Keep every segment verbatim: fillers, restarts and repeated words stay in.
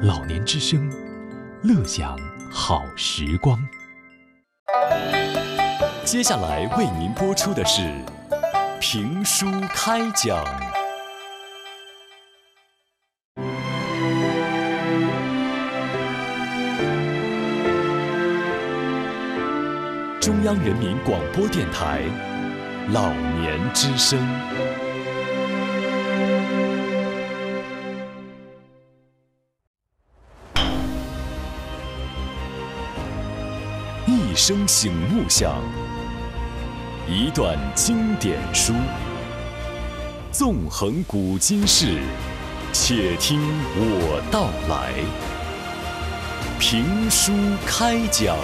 老年之声，乐享好时光。 接下来为您播出的是评书开讲。中央人民广播电台老年之声。一声醒目响，一段经典书，纵横古今事，且听我道来。评书开讲。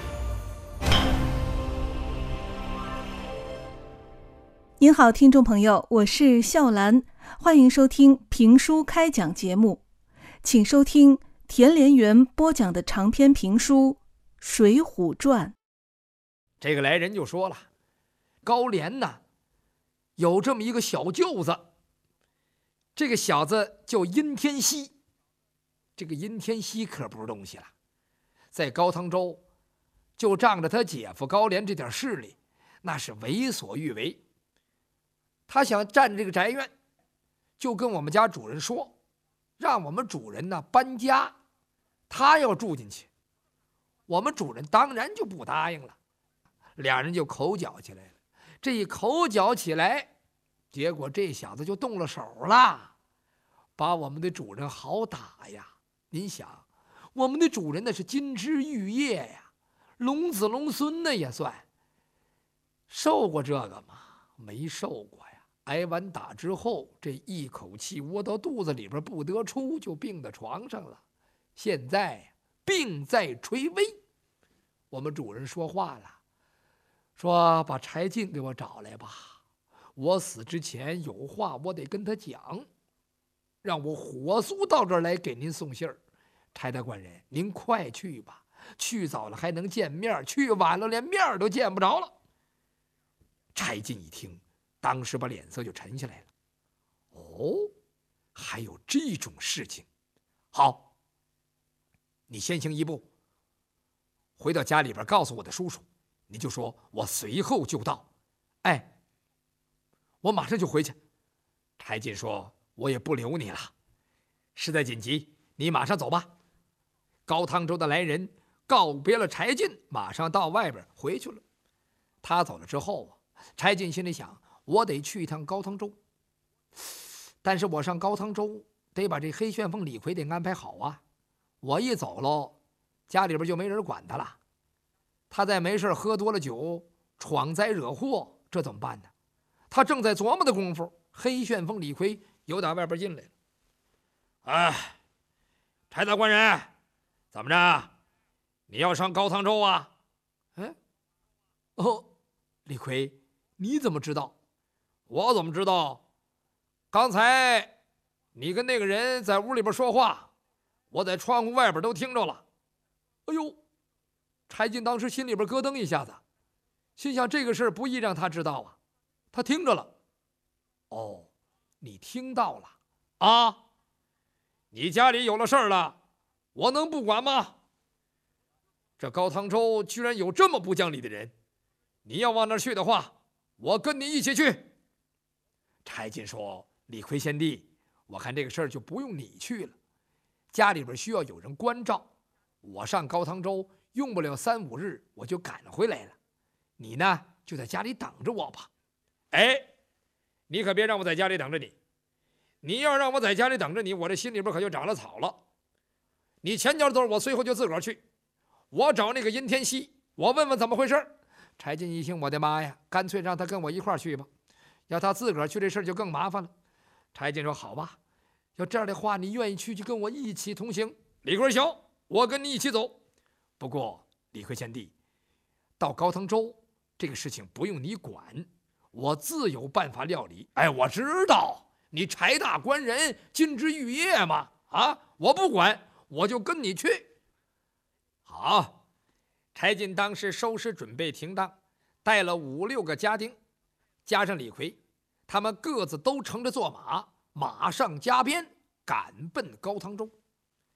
您好，听众朋友，我是笑兰，欢迎收听评书开讲节目，请收听田连元播讲的长篇评书《水浒传》。 这个来人就说了，高廉呢有这么一个小舅子，这个小子叫殷天锡。这个殷天锡可不是东西了，在高汤州就仗着他姐夫高廉这点势力，那是为所欲为。他想占这个宅院，就跟我们家主人说，让我们主人呢搬家，他要住进去。我们主人当然就不答应了，俩人就口角起来了。这一口角起来，结果这小子就动了手了，把我们的主人好打呀。您想，我们的主人那是金枝玉叶呀，龙子龙孙的也算。受过这个吗？没受过呀。挨完打之后，这一口气窝到肚子里边不得出，就病在床上了。现在病在垂危。我们主人说话了，说把柴进给我找来吧，我死之前有话我得跟他讲，让我火速到这儿来给您送信儿。柴大官人，您快去吧，去早了还能见面，去晚了连面都见不着了。柴进一听，当时把脸色就沉下来了。哦，还有这种事情。好，你先行一步，回到家里边告诉我的叔叔，你就说我随后就到。哎，我马上就回去。柴进说，我也不留你了，实在紧急，你马上走吧。高汤州的来人告别了柴进，马上到外边回去了。他走了之后啊，柴进心里想，我得去一趟高汤州，但是我上高汤州得把这黑旋风李逵得安排好啊。我一走喽，家里边就没人管他了。他再没事喝多了酒，闯灾惹祸，这怎么办呢？他正在琢磨的功夫，黑旋风李逵又打外边进来了。哎，柴大官人，怎么着？你要上高汤州啊？哎，哦，李逵，你怎么知道？我怎么知道？刚才你跟那个人在屋里边说话，我在窗户外边都听着了。哎呦，柴进当时心里边咯噔一下子，心想这个事不易让他知道啊。他听着了。哦，你听到了啊？你家里有了事儿了，我能不管吗？这高汤州居然有这么不讲理的人，你要往那儿去的话，我跟你一起去。柴进说，李逵贤弟，我看这个事儿就不用你去了，家里边需要有人关照，我上高汤州用不了三五日我就赶回来了，你呢就在家里等着我吧。哎，你可别让我在家里等着你，你要让我在家里等着你，我这心里边可就长了草了。你前脚走，我随后就自个儿去，我找那个殷天锡，我问问怎么回事。柴进一听，我的妈呀，干脆让他跟我一块儿去吧，要他自个儿去这事儿就更麻烦了。柴进说，好吧，要这样的话，你愿意去就跟我一起同行。李逵行，我跟你一起走。不过李逵贤弟，到高汤州这个事情不用你管，我自有办法料理。哎，我知道你柴大官人金枝玉叶嘛，啊，我不管，我就跟你去。好，柴进当时收拾准备停当，带了五六个家丁，加上李逵，他们各自都乘着坐马，马上加鞭赶奔高汤州。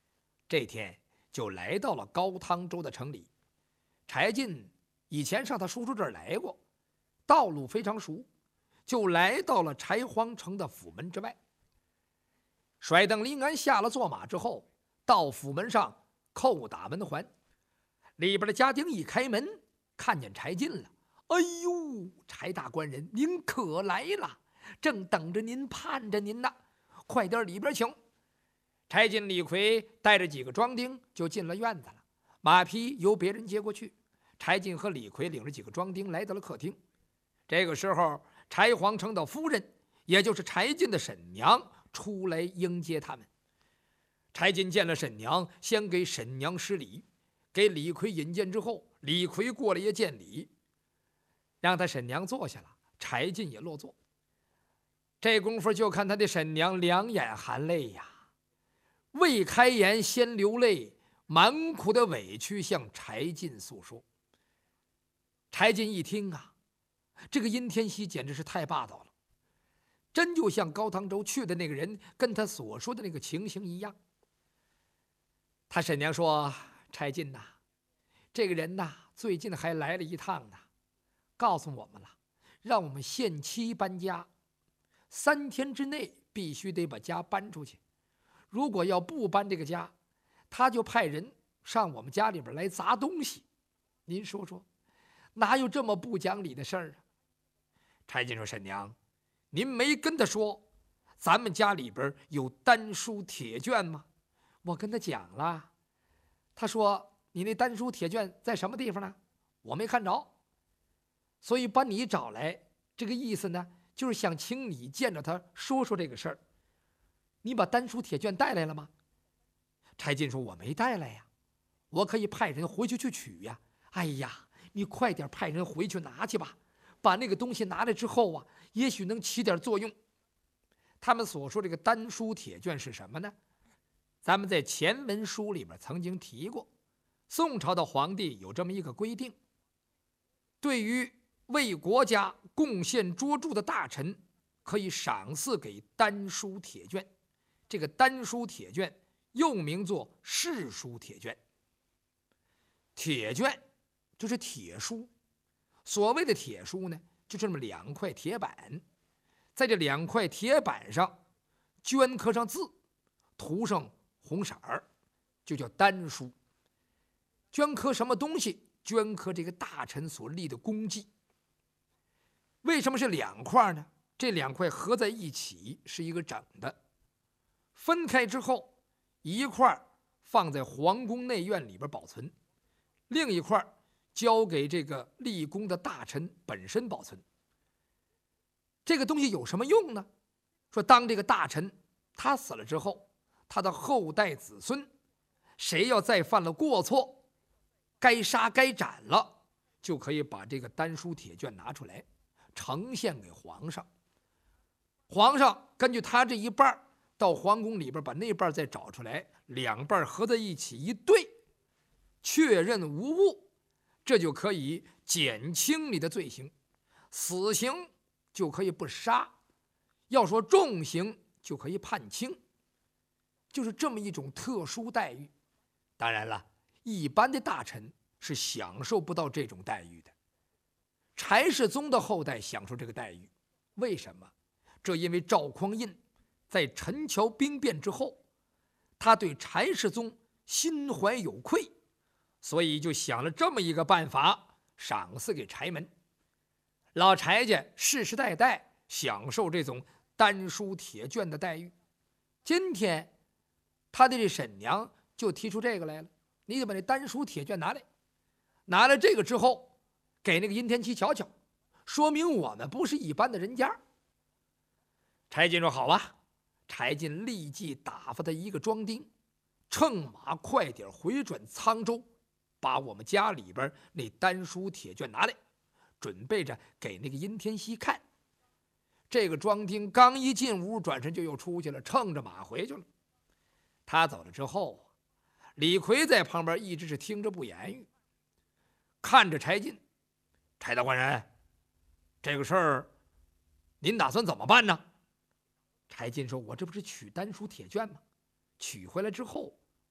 这天就来到了高汤州的城里。柴进以前上他叔叔这儿来过，道路非常熟，就来到了柴荒城的府门之外。甩蹬临安下了坐马之后，到府门上叩打门环，里边的家丁一开门，看见柴进了。哎呦，柴大官人，您可来了，正等着您，盼着您呢，快点里边请。柴进、李逵带着几个庄丁就进了院子了，马匹由别人接过去。柴进和李逵领着几个庄丁来到了客厅。这个时候，柴皇城的夫人，也就是柴进的婶娘出来迎接他们。柴进见了婶娘，先给婶娘施礼，给李逵引荐之后，李逵过来也见礼，让他婶娘坐下了，柴进也落座。这功夫就看他的婶娘两眼含泪呀，未开言先流泪，满苦的委屈向柴进诉说。柴进一听啊，这个殷天锡简直是太霸道了，真就像高汤州去的那个人跟他所说的那个情形一样。他婶娘说：“柴进呐，这个人呐，最近还来了一趟呢，告诉我们了，让我们限期搬家，三天之内必须得把家搬出去。如果要不搬这个家，他就派人上我们家里边来砸东西。您说说，哪有这么不讲理的事儿啊？”柴进说：“婶娘，您没跟他说咱们家里边有丹书铁卷吗？我跟他讲了，他说你那丹书铁卷在什么地方呢？我没看着，所以把你找来，这个意思呢，就是想请你见着他说说这个事儿。你把丹书铁卷带来了吗？”柴进说：“我没带来呀，我可以派人回去去取呀。”哎呀，你快点派人回去拿去吧，把那个东西拿来之后啊，也许能起点作用。他们所说这个丹书铁卷是什么呢？咱们在前文书里面曾经提过，宋朝的皇帝有这么一个规定，对于为国家贡献卓著的大臣，可以赏赐给丹书铁卷。这个丹书铁卷又名作世书铁卷。铁卷就是铁书，所谓的铁书呢，就这么两块铁板，在这两块铁板上镌刻上字，涂上红色儿，就叫丹书。镌刻什么东西？镌刻这个大臣所立的功绩。为什么是两块呢？这两块合在一起是一个整的，分开之后，一块放在皇宫内院里边保存，另一块交给这个立功的大臣本身保存。这个东西有什么用呢？说当这个大臣他死了之后，他的后代子孙，谁要再犯了过错，该杀该斩了，就可以把这个丹书铁卷拿出来呈现给皇上。皇上根据他这一半到皇宫里边把那半再找出来，两半合在一起一对，确认无误，这就可以减轻你的罪行，死刑就可以不杀，要说重刑就可以判轻，就是这么一种特殊待遇。当然了，一般的大臣是享受不到这种待遇的。柴世宗的后代享受这个待遇，为什么？这因为赵匡胤在陈桥兵变之后，他对柴世宗心怀有愧，所以就想了这么一个办法，赏赐给柴门。老柴家世世代代享受这种丹书铁卷的待遇。今天他的这婶娘就提出这个来了，你得把那丹书铁卷拿来。拿了这个之后，给那个殷天锡瞧瞧，说明我们不是一般的人家。柴进说：“好啊。”柴进立即打发他一个庄丁，乘马快点回转沧州，把我们家里边那丹书铁卷拿来，准备着给那个殷天锡看。这个庄丁刚一进屋，转身就又出去了，乘着马回去了。他走了之后，李逵在旁边一直是听着不言语，看着柴进。柴大官人，这个事儿您打算怎么办呢？柴进说：“我这不是取丹书铁卷吗？取回来之后，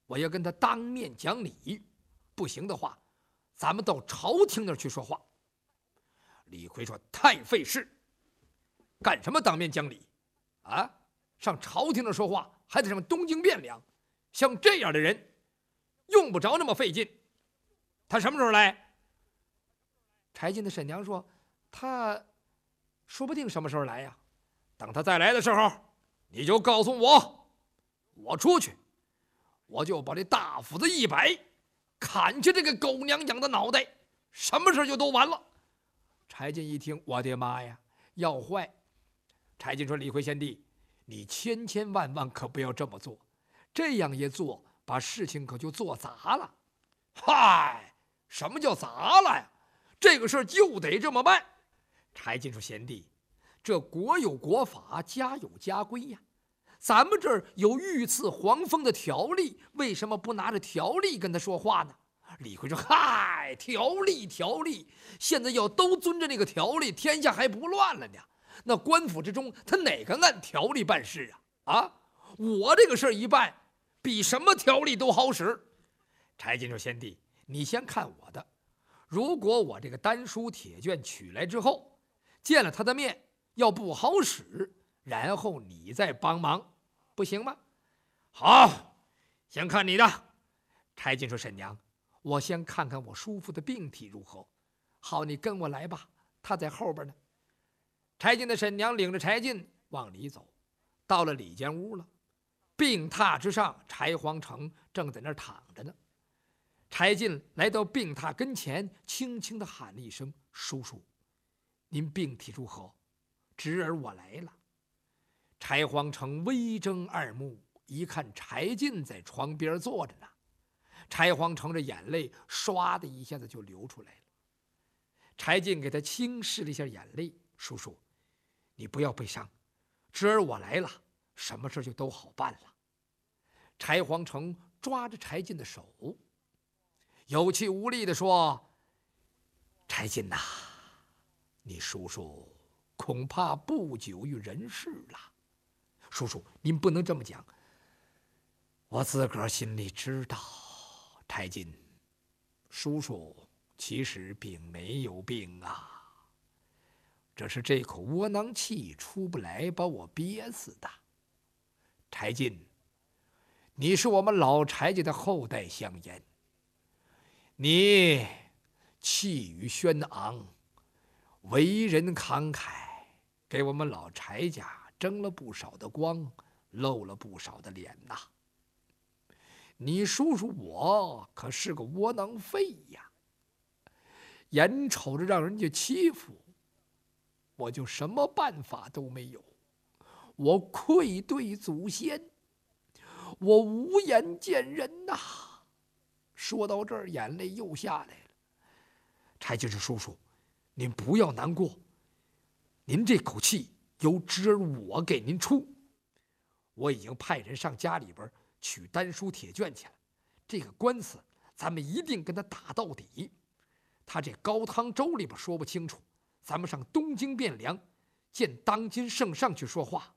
我要跟他当面讲理，不行的话，咱们到朝廷那儿去说话。”李逵说：“太费事，干什么当面讲理啊？上朝廷那儿说话，还得上东京汴梁，像这样的人，用不着那么费劲。他什么时候来？”柴进的婶娘说：“他说不定什么时候来呀。等他再来的时候，你就告诉我，我出去，我就把这大斧子一摆，砍下这个狗娘养的脑袋，什么事就都完了。”柴进一听，我的妈呀，要坏！柴进说：“李逵贤弟，你千千万万可不要这么做，这样一做，把事情可就做砸了。”嗨，什么叫砸了呀？这个事儿就得这么办。柴进说：“贤弟，这国有国法，家有家规呀。咱们这儿有御赐黄蜂的条例，为什么不拿着条例跟他说话呢？”李逵说：“嗨，条例条例，现在要都遵着那个条例，天下还不乱了呢。那官府之中，他哪个按条例办事啊？啊，我这个事儿一办，比什么条例都好使。”柴进说：“贤弟，你先看我的。如果我这个丹书铁卷取来之后，见了他的面要不好使，然后你再帮忙，不行吗？”“好，先看你的。”柴进说：“婶娘，我先看看我叔父的病体如何。”“好，你跟我来吧，他在后边呢。”柴进的婶娘领着柴进往里走，到了里间屋了。病榻之上，柴皇城正在那儿躺着呢。柴进来到病榻跟前，轻轻地喊了一声：“叔叔，您病体如何？侄儿我来了。”柴皇城微睁二目，一看柴进在床边坐着呢。柴皇城这眼泪唰的一下子就流出来了。柴进给他轻拭了一下眼泪：“叔叔，你不要悲伤，侄儿我来了，什么事就都好办了。”柴皇城抓着柴进的手，有气无力地说：“柴进呐，你叔叔恐怕不久于人世了。叔叔，您不能这么讲，我自个儿心里知道。柴进，叔叔其实并没有病啊，这是这口窝囊气出不来，把我憋死的。柴进，你是我们老柴家的后代香烟，你气宇轩昂，为人慷慨，给我们老柴家争了不少的光，露了不少的脸呐。你叔叔我可是个窝囊废呀，眼瞅着让人家欺负，我就什么办法都没有，我愧对祖先，我无颜见人呐。”说到这儿，眼泪又下来了。柴进说：“叔叔，您不要难过，您这口气由侄儿我给您出。我已经派人上家里边取丹书铁卷去了，这个官司咱们一定跟他打到底。他这高汤粥里边说不清楚，咱们上东京汴梁见当今圣上去说话。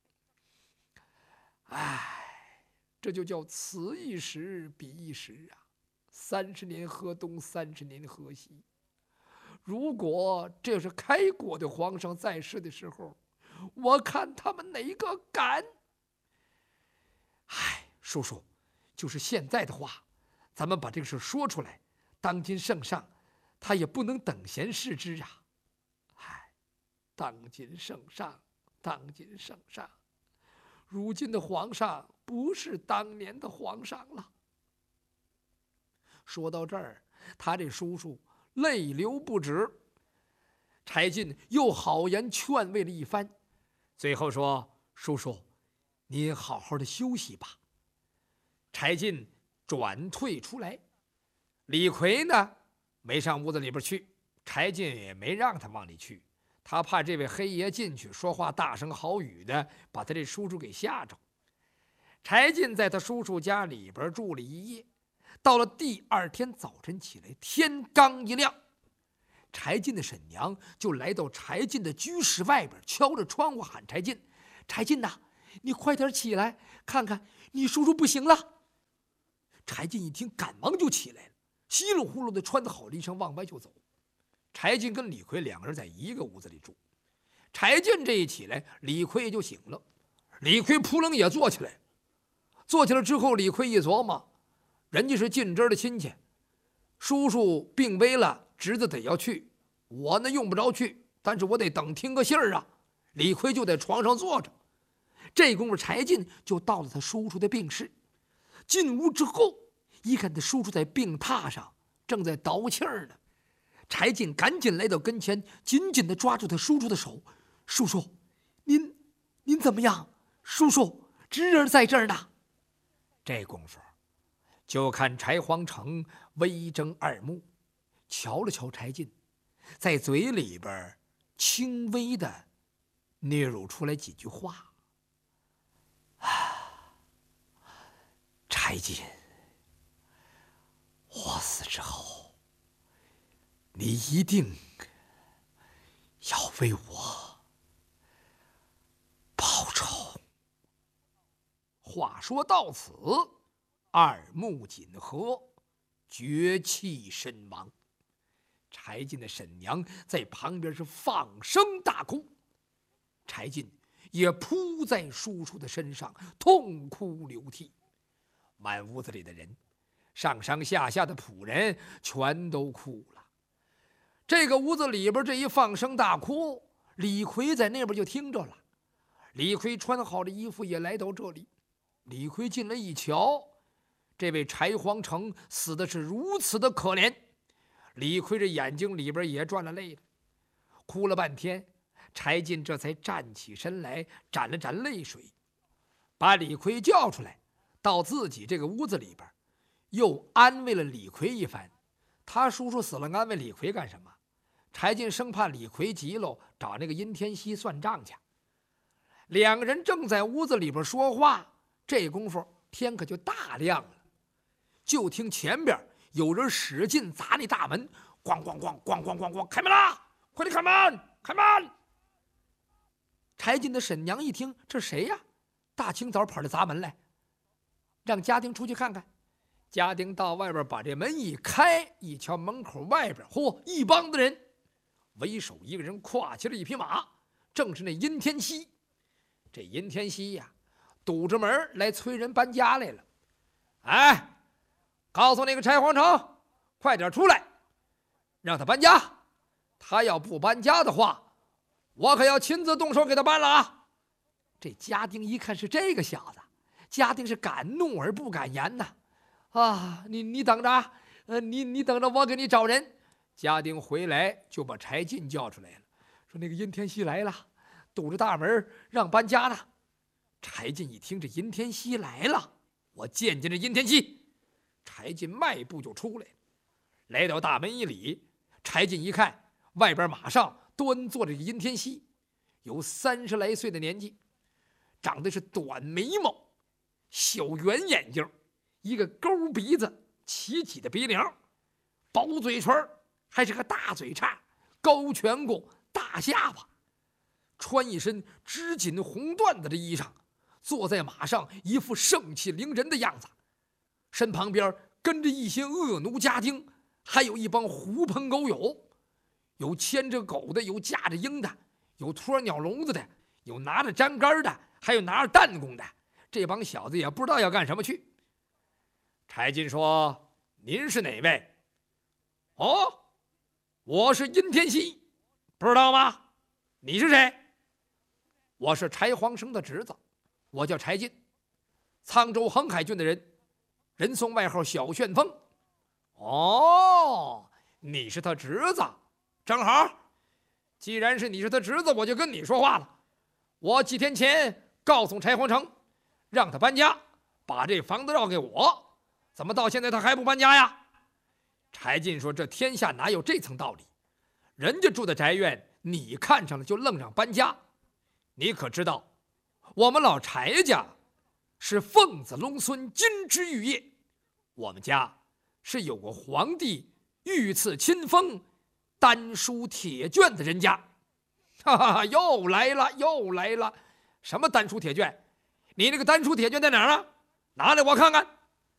哎，这就叫此一时彼一时啊，三十年河东，三十年河西。如果这是开国的皇上在世的时候，我看他们哪个敢？哎，叔叔，就是现在的话，咱们把这个事说出来，当今圣上他也不能等闲视之啊。哎，当今圣上，当今圣上，如今的皇上不是当年的皇上了。说到这儿，他这叔叔泪流不止。柴进又好言劝慰了一番，最后说：“叔叔，您好好的休息吧。”柴进转退出来，李逵呢没上屋子里边去，柴进也没让他往里去，他怕这位黑爷进去说话大声好语的，把他这叔叔给吓着。柴进在他叔叔家里边住了一夜，到了第二天早晨起来，天刚一亮，柴进的婶娘就来到柴进的居室外边，敲着窗户喊柴进：“柴进呐，你快点起来，看看你叔叔不行了。” 柴进一听，赶忙就起来了，稀里呼噜的穿好了衣裳往外就走。柴进跟李逵两个人在一个屋子里住。柴进这一起来，李逵也就醒了。李逵扑棱也坐起来，坐起来之后，李逵一琢磨，人家是近支的亲戚，叔叔病危了，侄子得要去，我呢用不着去，但是我得等听个信儿啊。李逵就在床上坐着。这功夫，柴进就到了他叔叔的病室。进屋之后，一看他叔叔在病榻上正在倒气儿呢。柴进赶紧来到跟前，紧紧地抓住他叔叔的手：“叔叔，您您怎么样？叔叔，侄儿在这儿呢。”这功夫，就看柴皇城微睁二目，瞧了瞧柴进，在嘴里边轻微的嗫嚅出来几句话：“啊，柴进，我死之后，你一定要为我报仇。”话说到此，二目紧合，绝气身亡。柴进的婶娘在旁边是放声大哭，柴进也扑在叔叔的身上痛哭流涕。满屋子里的人，上上下下的仆人全都哭了。这个屋子里边这一放声大哭，李逵在那边就听着了。李逵穿好了衣服也来到这里。李逵进来一瞧，这位柴皇城死的是如此的可怜。李逵这眼睛里边也转了泪了，哭了半天。柴进这才站起身来，沾了沾泪水，把李逵叫出来，到自己这个屋子里边，又安慰了李逵一番。他叔叔死了，安慰李逵干什么？柴进生怕李逵急了，找那个殷天锡算账去。两个人正在屋子里边说话，这功夫天可就大亮了。就听前边有人使劲砸那大门，咣咣咣咣咣咣咣，开门啦！快点开门，开门！柴进的婶娘一听，这谁呀？大清早跑来砸门来，让家丁出去看看。家丁到外边把这门一开，一瞧门口外边，嚯，一帮子人，为首一个人挎起了一匹马，正是那殷天锡。这殷天锡呀，堵着门来催人搬家来了。哎，告诉那个柴皇城，快点出来，让他搬家。他要不搬家的话，我可要亲自动手给他搬了啊！这家丁一看是这个小子，家丁是敢怒而不敢言呐。啊，你你等着，呃，你你等着，我给你找人。家丁回来就把柴进叫出来了，说那个殷天锡来了，堵着大门让搬家呢。柴进一听这殷天锡来了，我见见这殷天锡。柴进迈步就出来，来到大门一里，柴进一看，外边马上端坐着一个殷天锡，有三十来岁的年纪，长得是短眉毛，小圆眼睛，一个勾鼻子，齐起的鼻梁，薄嘴唇，还是个大嘴叉，高颧骨，大下巴，穿一身织锦红缎子的衣裳，坐在马上，一副盛气凌人的样子。身旁边跟着一些恶奴家丁，还有一帮狐朋狗友，有牵着狗的，有架着鹰的，有拖鸟笼子的，有拿着粘杆的，还有拿着弹弓的。这帮小子也不知道要干什么去。柴进说：“您是哪位？”“哦，我是殷天锡，不知道吗？”“你是谁？”“我是柴皇生的侄子，我叫柴进，沧州横海郡的人，人送外号小旋风。”“哦，你是他侄子，正好。既然是你是他侄子，我就跟你说话了。我几天前告诉柴皇城，让他搬家，把这房子让给我。怎么到现在他还不搬家呀？”柴进说：“这天下哪有这层道理？人家住的宅院，你看上了就愣让搬家。你可知道，我们老柴家是凤子龙孙，金枝玉叶。我们家是有过皇帝御赐亲封丹书铁卷的人家。”“哈哈，又来了，又来了！什么丹书铁卷？你那个丹书铁卷在哪儿啊？拿来我看看。”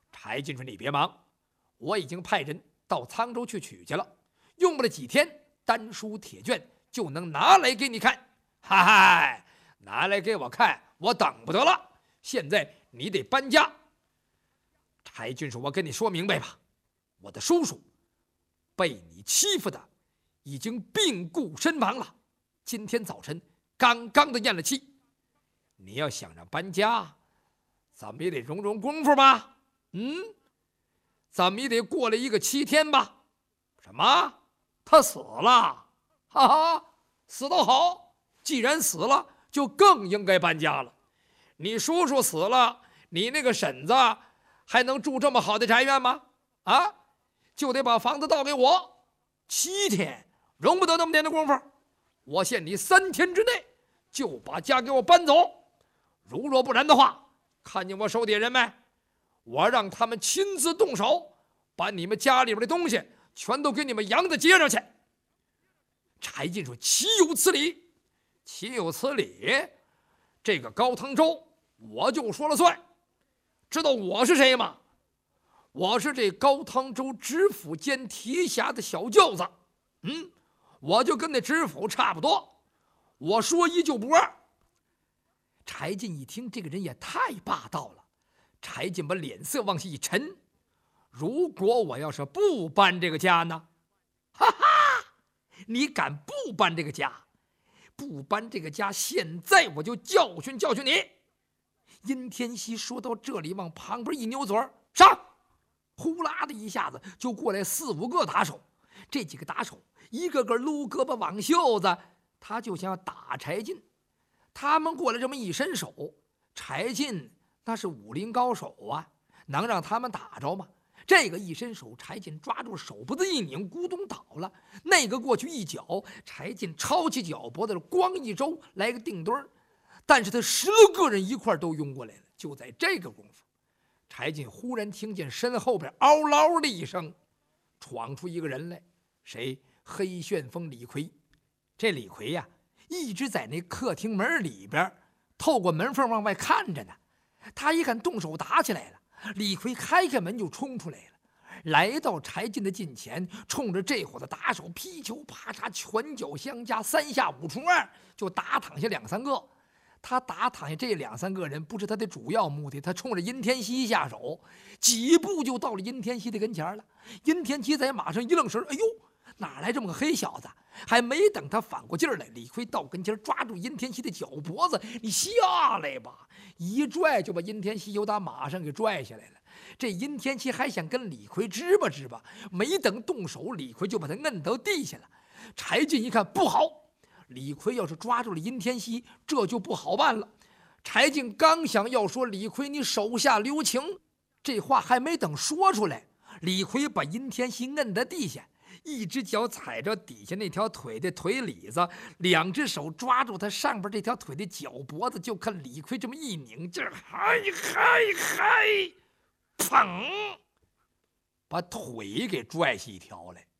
柴进说：“你别忙，我已经派人到沧州去取去了，用不了几天，丹书铁卷就能拿来给你看。哈哈，拿来给我看，我等不得了。现在你得搬家。”柴进说：“我跟你说明白吧，我的叔叔被你欺负的已经病故身亡了，今天早晨刚刚的咽了气。你要想让搬家，怎么也得容容功夫吧？嗯，怎么也得过了一个七天吧？什么？他死了？哈哈，死得好！既然死了，就更应该搬家了。你叔叔死了，你那个婶子还能住这么好的宅院吗？啊，就得把房子倒给我。七天容不得那么点的功夫，我限你三天之内就把家给我搬走。如若不然的话，看见我手底下人没？我让他们亲自动手，把你们家里边的东西全都给你们扬到街上去。柴进说：“岂有此理！岂有此理！这个高腾州我就说了算。知道我是谁吗？我是这高腾州知府兼提辖的小舅子。嗯，我就跟那知府差不多，我说一就不二。”柴进一听，这个人也太霸道了。柴进把脸色往下一沉：“如果我要是不搬这个家呢？哈哈，你敢不搬这个家？不搬这个家，现在我就教训教训你！”殷天锡说到这里，往旁边一扭嘴儿，上！呼啦的一下子就过来四五个打手。这几个打手一个个撸胳膊挽袖子，他就想要打柴进。他们过来这么一伸手，柴进那是武林高手啊，能让他们打着吗？这个一伸手，柴进抓住手脖子一拧，咕咚倒了。那个过去一脚，柴进抄起脚脖子，咣一周来个定墩儿。但是他十来个人一块都拥过来了。就在这个功夫，柴进忽然听见身后边嗷嗷的一声，闯出一个人来。谁？黑旋风李逵。这李逵呀、啊，一直在那客厅门里边透过门缝往外看着呢。他一看动手打起来了，李逵开开门就冲出来了，来到柴进的近前，冲着这伙的打手劈球啪嚓，拳脚相加，三下五除二就打躺下两三个。他打躺下这两三个人不是他的主要目的，他冲着殷天锡下手，几步就到了殷天锡的跟前了。殷天锡在马上一愣神，哎呦，哪来这么个黑小子？还没等他反过劲儿来，李逵到跟前抓住殷天锡的脚脖子，你下来吧！一拽就把殷天锡由打马上给拽下来了。这殷天锡还想跟李逵支吧支吧，没等动手，李逵就把他摁到地下了。柴进一看不好，李逵要是抓住了殷天锡，这就不好办了。柴进刚想要说李逵你手下留情，这话还没等说出来，李逵把殷天锡摁在地下，一只脚踩着底下那条腿的腿里子，两只手抓住他上边这条腿的脚脖子，就看李逵这么一拧劲儿，嗨嗨嗨，砰，把腿给拽下一条来。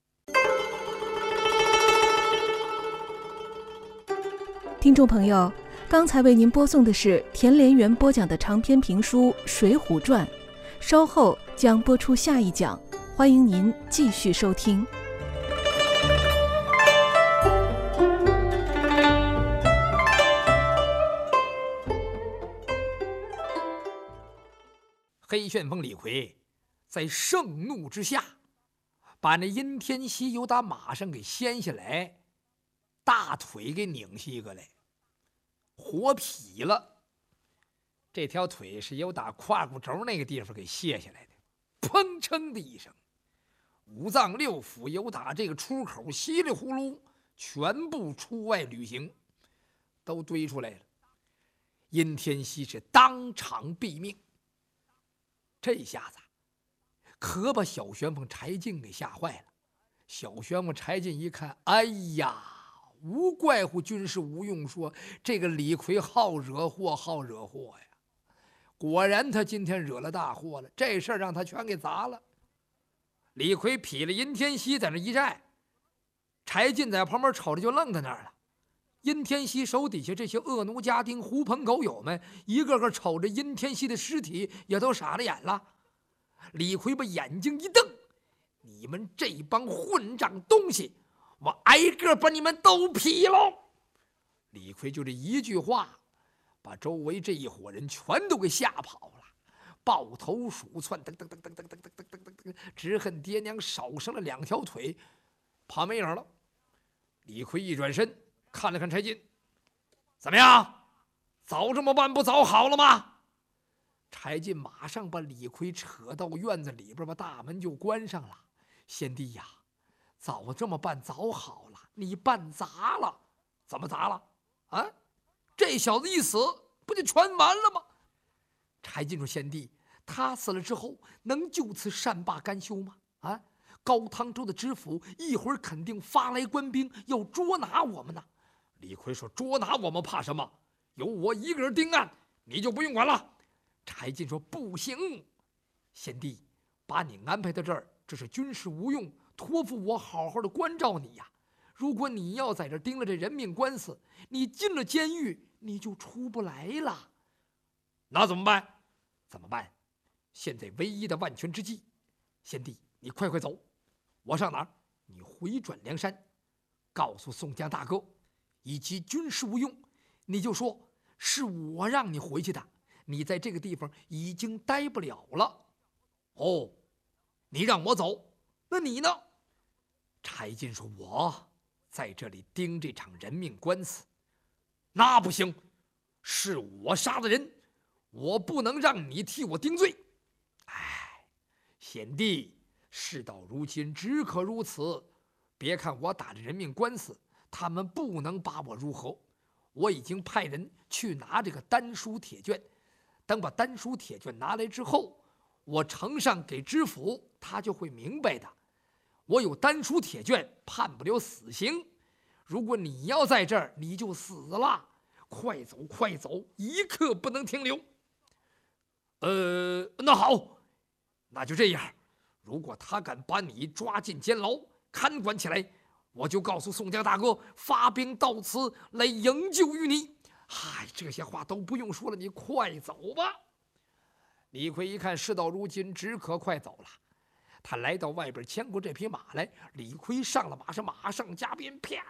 听众朋友，刚才为您播送的是田连元播讲的长篇评书《水浒传》，稍后将播出下一讲，欢迎您继续收听。 黑旋风李逵在盛怒之下，把那殷天锡由打马上给掀下来，大腿给拧下一个来，活劈了。这条腿是由打胯骨轴那个地方给卸下来的，砰哧的一声，五脏六腑由打这个出口稀里呼噜全部出外旅行，都堆出来了。殷天锡是当场毙命。这下子可把小旋风柴进给吓坏了。小旋风柴进一看，哎呀，无怪乎军师吴用说这个李逵好惹祸，好惹祸呀！果然他今天惹了大祸了，这事儿让他全给砸了。李逵劈了殷天锡在那一站，柴进在旁边瞅着就愣在那儿了。殷天锡手底下这些恶奴家丁、狐朋狗友们，一个个瞅着殷天锡的尸体，也都傻了眼了。 李逵把眼睛一瞪：“你们这帮混账东西，我挨个把你们都劈喽！”李逵就这一句话，把周围这一伙人全都给吓跑了，抱头鼠窜，噔噔噔噔噔噔噔噔噔噔，只恨爹娘少生了两条腿，跑没影了。李逵一转身看了看柴进，怎么样？早这么办不早好了吗？柴进马上把李逵扯到院子里边，把大门就关上了。贤弟呀，早这么办早好了，你办砸了。怎么砸了？啊，这小子一死，不就全完了吗？柴进说：“贤弟，他死了之后，能就此善罢甘休吗？啊，高汤州的知府一会儿肯定发来官兵要捉拿我们呢。”李逵说：“捉拿我们怕什么？有我一个人盯案，你就不用管了。”柴进说：“不行，贤弟，把你安排到这儿，这是军事无用，托付我好好的关照你呀。如果你要在这盯了这人命官司，你进了监狱，你就出不来了。那怎么办？怎么办？现在唯一的万全之计，贤弟，你快快走。我上哪儿？你回转梁山，告诉宋江大哥，以及军事无用，你就说是我让你回去的。你在这个地方已经待不了了。哦，你让我走，那你呢？”柴进说：“我在这里盯这场人命官司，那不行，是我杀的人，我不能让你替我定罪。哎，贤弟，事到如今只可如此。别看我打着人命官司，他们不能把我如何。我已经派人去拿这个丹书铁卷，等把丹书铁卷拿来之后，我呈上给知府，他就会明白的。我有丹书铁卷，判不了死刑。如果你要在这儿，你就死了。快走，快走，一刻不能停留。”呃，那好，那就这样。如果他敢把你抓进监牢，看管起来，我就告诉宋江大哥，发兵到此来营救于你。嗨，这些话都不用说了，你快走吧。李逵一看事到如今，只可快走了。他来到外边，牵过这匹马来。李逵上了马，是马上加鞭，啪，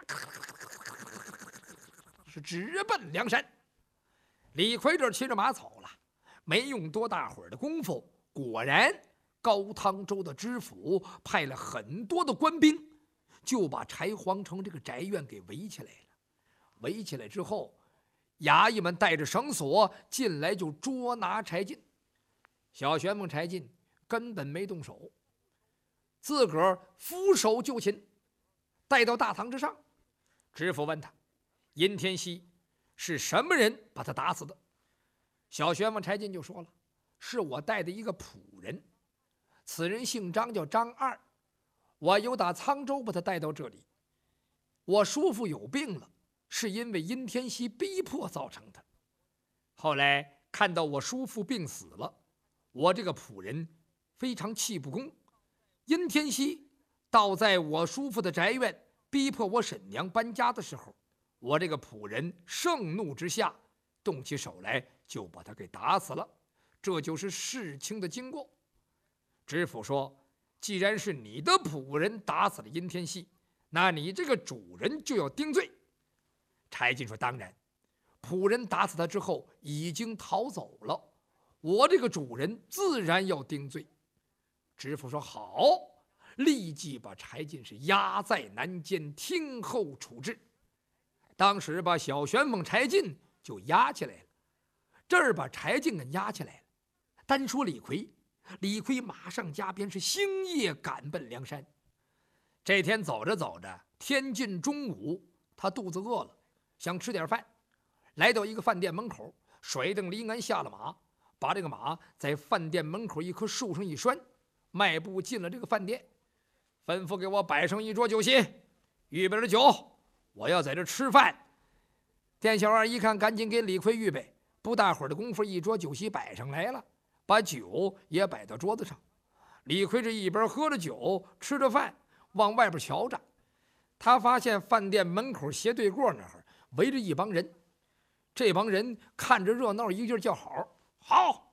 是直奔梁山。李逵这骑着马走了，没用多大会儿的功夫，果然高汤州的知府派了很多的官兵，就把柴皇城这个宅院给围起来了。围起来之后，衙役们带着绳索进来就捉拿柴进。小旋风柴进根本没动手，自个儿俯首就擒，带到大堂之上。知府问他：“殷天锡是什么人把他打死的？”小旋风柴进就说了：“是我带的一个仆人，此人姓张，叫张二，我由打沧州把他带到这里。我叔父有病了，是因为殷天锡逼迫造成的。后来看到我叔父病死了，我这个仆人非常气不公。殷天锡倒在我叔父的宅院，逼迫我婶娘搬家的时候，我这个仆人盛怒之下，动起手来就把他给打死了。这就是事情的经过。”知府说：“既然是你的仆人打死了殷天锡，那你这个主人就要定罪。”柴进说：“当然，仆人打死他之后已经逃走了，我这个主人自然要定罪。”知府说：“好。”立即把柴进是押在南监，听候处置。当时把小旋风柴进就押起来了，这儿把柴进给押起来了。单说李逵，李逵马上加鞭，是星夜赶奔梁山。这天走着走着，天近中午，他肚子饿了，想吃点饭，来到一个饭店门口，甩蹬离鞍下了马，把这个马在饭店门口一棵树上一拴，迈步进了这个饭店，吩咐给我摆上一桌酒席，预备了酒，我要在这吃饭。店小二一看，赶紧给李逵预备，不大会儿的功夫，一桌酒席摆上来了，把酒也摆到桌子上。李逵这一边喝着酒，吃着饭，往外边瞧着，他发现饭店门口斜对过那儿围着一帮人，这帮人看着热闹，一个劲儿叫好：“好！